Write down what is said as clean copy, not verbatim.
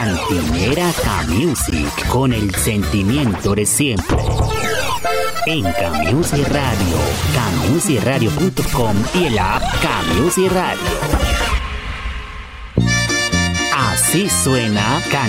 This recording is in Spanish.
Cantinera K-Music, con el sentimiento de siempre. En K-Music Radio, kmusicradio.com y el app K-Music Radio. Así suena